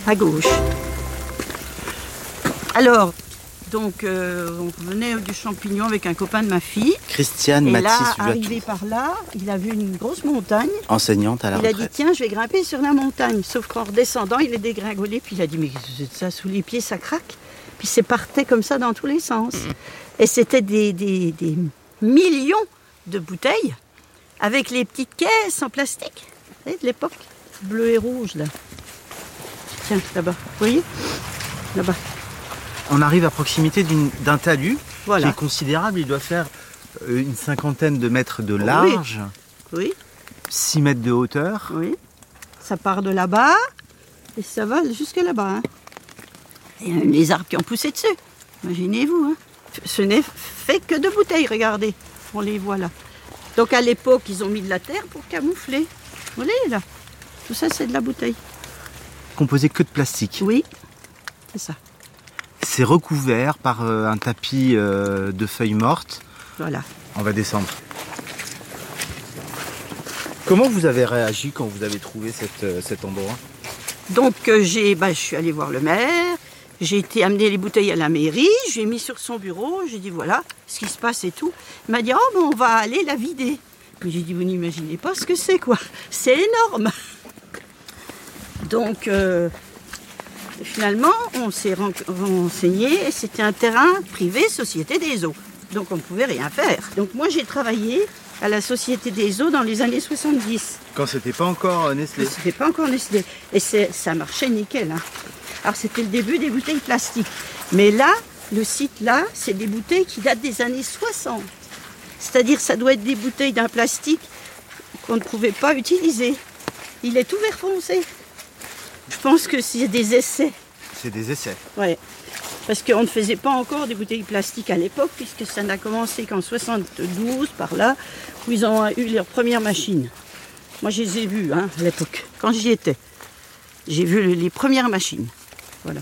à gauche. Alors, donc, on venait du Champignon avec un copain de ma fille. Christiane Et Mathis là, Vuattou, arrivé par là, il a vu une grosse montagne. enseignante à la Il a dit, retraite. tiens, je vais grimper sur la montagne. Sauf qu'en redescendant, il est dégringolé. Puis il a dit, mais ça, sous les pieds, ça craque. Puis c'est partait comme ça dans tous les sens. Et c'était des millions de bouteilles avec les petites caisses en plastique. Vous savez, de l'époque, bleu et rouge, là. Tiens, là-bas, vous voyez ? Là-bas. On arrive à proximité d'un talus Voilà. qui est considérable. Il doit faire une 50aine de mètres de large, Oui, 6 mètres de hauteur. oui. Ça part de là-bas et ça va jusque là-bas. Hein. Il y a même les arbres qui ont poussé dessus. Imaginez-vous. Hein. Ce n'est fait que de bouteilles, regardez. On les voit là. Donc à l'époque, ils ont mis de la terre pour camoufler. Vous voyez là. Tout ça, c'est de la bouteille. Composé que de plastique. Oui, c'est ça. C'est recouvert par un tapis de feuilles mortes. Voilà. On va descendre. Comment vous avez réagi quand vous avez trouvé cet endroit ? Donc je suis allée voir le maire. J'ai été amener les bouteilles à la mairie. J'ai mis sur son bureau. J'ai dit voilà ce qui se passe et tout. Il m'a dit oh ben on va aller la vider. Mais j'ai dit vous n'imaginez pas ce que c'est quoi. C'est énorme. Donc finalement on s'est renseigné et c'était un terrain privé Société des Eaux. Donc on ne pouvait rien faire. Donc moi j'ai travaillé à la Société des Eaux dans les années 70. Quand c'était pas encore Nestlé. C'était pas encore Nestlé. Et ça marchait nickel. Hein. Alors c'était le début des bouteilles plastiques. Mais là, le site là, c'est des bouteilles qui datent des années 60. C'est-à-dire ça doit être des bouteilles d'un plastique qu'on ne pouvait pas utiliser. Il est tout vert foncé. Je pense que c'est des essais. C'est des essais. Ouais. Parce qu'on ne faisait pas encore des bouteilles plastiques à l'époque, puisque ça n'a commencé qu'en 72, par là, où ils ont eu leur première machine. Moi, je les ai vues à l'époque, quand j'y étais. J'ai vu les premières machines. Voilà.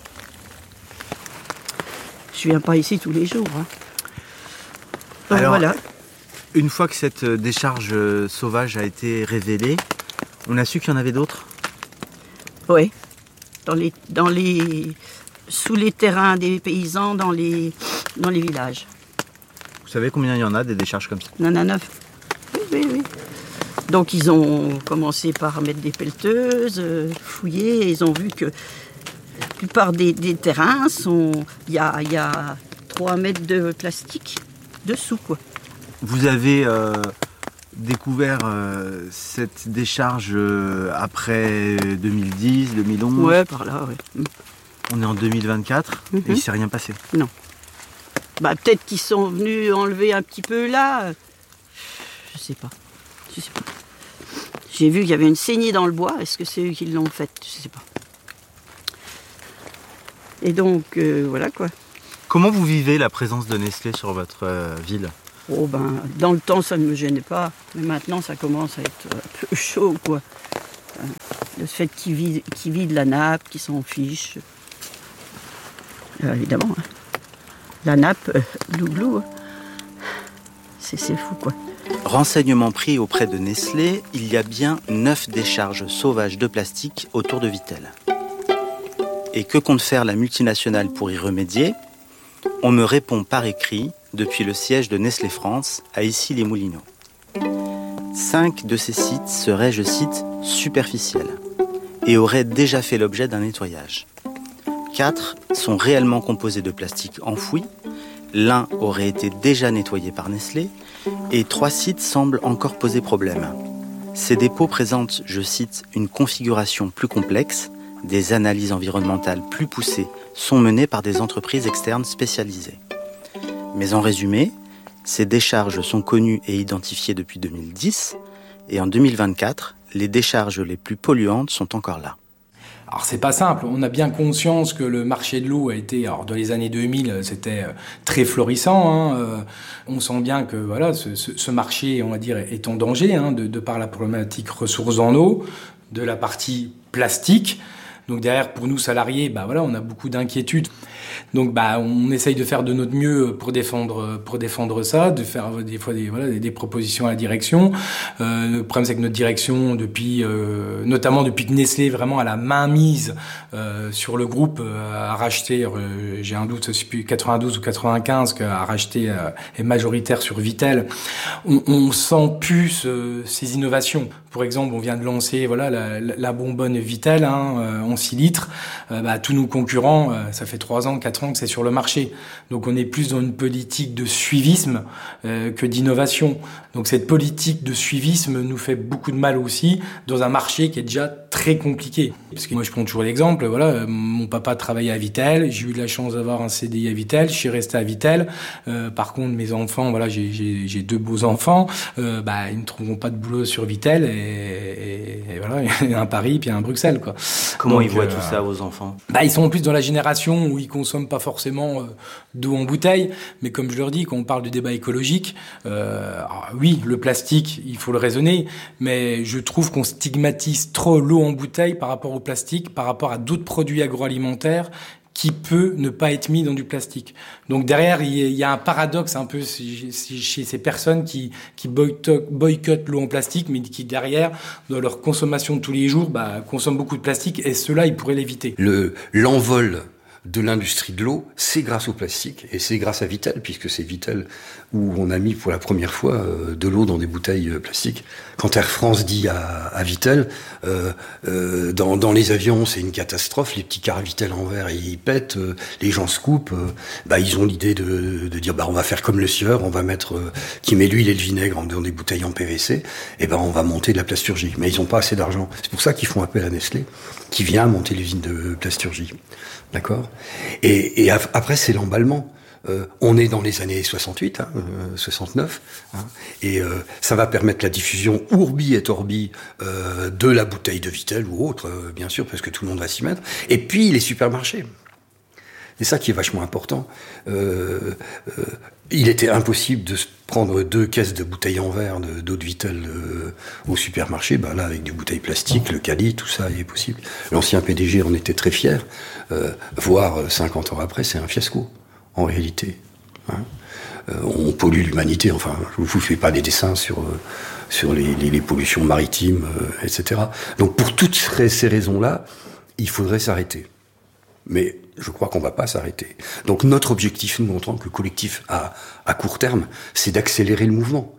Je viens pas ici tous les jours. Hein. Donc, Alors, voilà. une fois que cette décharge sauvage a été révélée, on a su qu'il y en avait d'autres ? Oui. Sous les terrains des paysans, dans les villages. Vous savez combien il y en a des décharges comme ça ? Il y en a 9. Oui. Donc ils ont commencé par mettre des pelleteuses, fouiller, et ils ont vu que la plupart des terrains il y a 3 mètres de plastique dessous, quoi. Vous avez découvert cette décharge après 2010, 2011 ? Ouais, par là, ouais. On est en 2024 et il ne s'est rien passé. Non. Peut-être qu'ils sont venus enlever un petit peu là. Je sais pas. J'ai vu qu'il y avait une saignée dans le bois. Est-ce que c'est eux qui l'ont faite ? Je sais pas. Et donc, voilà quoi. Comment vous vivez la présence de Nestlé sur votre ville ? Oh dans le temps, ça ne me gênait pas. Mais maintenant, ça commence à être un peu chaud, quoi. Le fait qu'ils vident la nappe, qu'ils s'en fichent. Évidemment. Hein. La nappe, glouglou. C'est fou, quoi. Renseignements pris auprès de Nestlé, il y a bien 9 décharges sauvages de plastique autour de Vittel. Et que compte faire la multinationale pour y remédier ? On me répond par écrit depuis le siège de Nestlé France à Issy-les-Moulineaux. 5 de ces sites seraient, je cite, superficiels et auraient déjà fait l'objet d'un nettoyage. 4 sont réellement composés de plastique enfoui. L'un aurait été déjà nettoyé par Nestlé et 3 sites semblent encore poser problème. Ces dépôts présentent, je cite, une configuration plus complexe. Des analyses environnementales plus poussées sont menées par des entreprises externes spécialisées. Mais en résumé, ces décharges sont connues et identifiées depuis 2010 et en 2024, les décharges les plus polluantes sont encore là. Alors c'est pas simple, on a bien conscience que le marché de l'eau a été, alors dans les années 2000, c'était très florissant. On sent bien que voilà, ce marché, on va dire, est en danger de par la problématique ressources en eau, de la partie plastique. Donc derrière, pour nous salariés, on a beaucoup d'inquiétudes. Donc on essaye de faire de notre mieux pour défendre ça, de faire des fois des propositions à la direction. Le problème c'est que notre direction notamment depuis que Nestlé vraiment a la main mise sur le groupe, a racheté, j'ai un doute, je sais plus 92 ou 95, a racheté est majoritaire sur Vittel. On sent plus ces innovations. Pour exemple, on vient de lancer la bonbonne Vittel en 6 litres. Tous nos concurrents, ça fait 3 ans, 4 ans que c'est sur le marché. Donc on est plus dans une politique de suivisme que d'innovation. Donc cette politique de suivisme nous fait beaucoup de mal aussi dans un marché qui est déjà très compliqué. Parce que moi je prends toujours l'exemple, mon papa travaillait à Vittel, j'ai eu de la chance d'avoir un CDI à Vittel, je suis resté à Vittel. Par contre mes enfants, j'ai 2 beaux enfants, ils ne trouveront pas de boulot sur Vittel et voilà, il y a un Paris puis il y a un Bruxelles quoi. Comment ils voient tout ça aux enfants? Ils sont en plus dans la génération où ils consomment pas forcément d'eau en bouteille, mais comme je leur dis, quand on parle du débat écologique, oui, le plastique, il faut le raisonner, mais je trouve qu'on stigmatise trop l'eau en bouteille par rapport au plastique, par rapport à d'autres produits agroalimentaires qui peut ne pas être mis dans du plastique. Donc derrière, il y a un paradoxe un peu chez ces personnes qui boycottent l'eau en plastique, mais qui derrière, dans leur consommation de tous les jours, consomment beaucoup de plastique, et cela, ils pourraient l'éviter. L'envol de l'industrie de l'eau, c'est grâce au plastique, et c'est grâce à Vittel, puisque c'est Vittel où on a mis pour la première fois de l'eau dans des bouteilles plastiques. Quand Air France dit à Vittel, dans les avions, c'est une catastrophe, les petits cars Vittel en verre, ils pètent, les gens se coupent, ils ont l'idée de dire, on va faire comme le sieur, on va mettre, qui met l'huile et le vinaigre dans des bouteilles en PVC, on va monter de la plasturgie. Mais ils n'ont pas assez d'argent. C'est pour ça qu'ils font appel à Nestlé, qui vient monter l'usine de plasturgie. D'accord? Et après, c'est l'emballement. On est dans les années 68, 69, et ça va permettre la diffusion ourbi et orbi de la bouteille de Vittel ou autre, bien sûr, parce que tout le monde va s'y mettre. Et puis, les supermarchés. C'est ça qui est vachement important. Il était impossible de se prendre 2 caisses de bouteilles en verre d'eau de Vittel au supermarché. Là, avec des bouteilles plastiques, le Cali, tout ça il est possible. L'ancien PDG en était très fier. Voire 50 ans après, c'est un fiasco, en réalité. On pollue l'humanité. Enfin, je vous fais pas des dessins sur les pollutions maritimes, etc. Donc, pour toutes ces raisons-là, il faudrait s'arrêter. Mais je crois qu'on va pas s'arrêter. Donc notre objectif, nous, en tant que collectif à court terme, c'est d'accélérer le mouvement.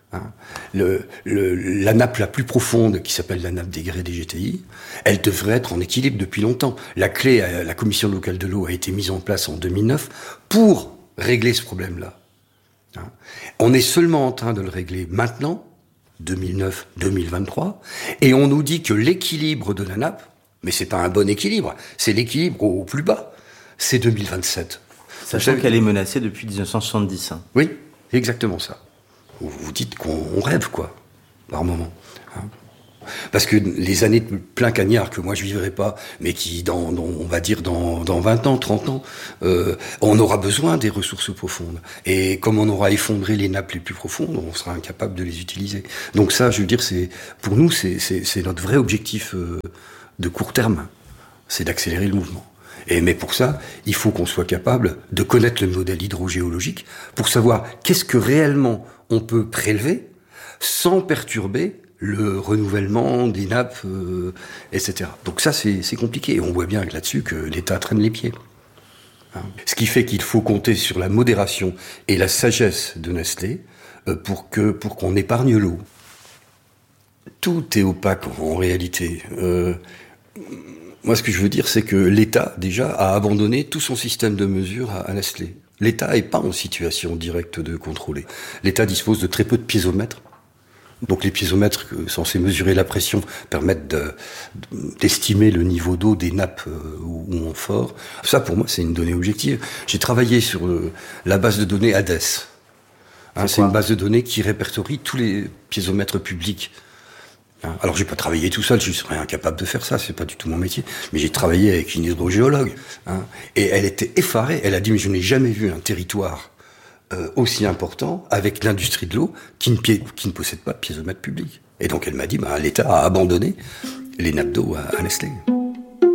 La nappe la plus profonde, qui s'appelle la nappe des grès des GTI, elle devrait être en équilibre depuis longtemps. La la commission locale de l'eau a été mise en place en 2009 pour régler ce problème-là. On est seulement en train de le régler maintenant, 2009-2023, et on nous dit que l'équilibre de la nappe, mais c'est pas un bon équilibre, c'est l'équilibre au plus bas. C'est 2027. Sachant qu'elle est menacée depuis 1970. Oui, exactement ça. Vous dites qu'on rêve, quoi, par moment. Parce que les années de plein cagnard que moi je vivrai pas, mais qui, on va dire dans 20 ans, 30 ans, on aura besoin des ressources profondes. Et comme on aura effondré les nappes les plus profondes, on sera incapable de les utiliser. Donc ça, je veux dire, pour nous, c'est notre vrai objectif de court terme, c'est d'accélérer le mouvement. Mais pour ça, il faut qu'on soit capable de connaître le modèle hydrogéologique pour savoir qu'est-ce que réellement on peut prélever sans perturber le renouvellement des nappes, etc. Donc ça, c'est compliqué. Et on voit bien là-dessus que l'État traîne les pieds. Ce qui fait qu'il faut compter sur la modération et la sagesse de Nestlé pour qu'on épargne l'eau. Tout est opaque en réalité. Moi, ce que je veux dire, c'est que l'État, déjà, a abandonné tout son système de mesure à Nestlé. L'État n'est pas en situation directe de contrôler. L'État dispose de très peu de piézomètres. Donc les piézomètres censés mesurer la pression permettent d'estimer le niveau d'eau des nappes ou en fort. Ça, pour moi, c'est une donnée objective. J'ai travaillé sur la base de données HADES. C'est une base de données qui répertorie tous les piézomètres publics. Alors j'ai pas travaillé tout seul, je serais incapable de faire ça, c'est pas du tout mon métier. Mais j'ai travaillé avec une hydrogéologue, et elle était effarée. Elle a dit, mais je n'ai jamais vu un territoire aussi important avec l'industrie de l'eau qui ne possède pas de piézomètre public. Et donc elle m'a dit, l'État a abandonné les nappes d'eau à Nestlé.